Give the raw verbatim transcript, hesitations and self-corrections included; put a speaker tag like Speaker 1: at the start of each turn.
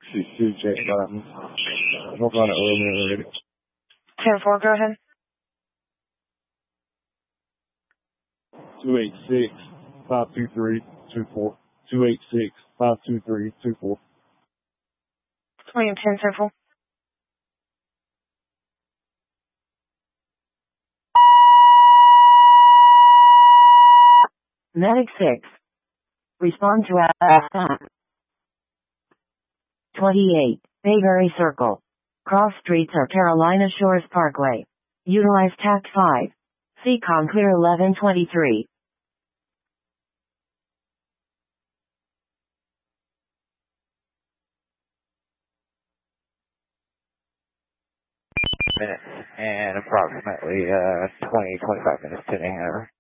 Speaker 1: sixty-two, check button. Work on it earlier already.
Speaker 2: ten four, go ahead.
Speaker 1: two eight six, five two three, two four. two eight six, five two three, two four.
Speaker 2: William ten, ten four.
Speaker 3: Medic six. Respond to attack. twenty-eight, Bayberry Circle. Cross streets are Carolina Shores Parkway. Utilize tact five. C COM clear eleven twenty-three.
Speaker 4: Minutes and approximately uh twenty, twenty-five minutes to the handover.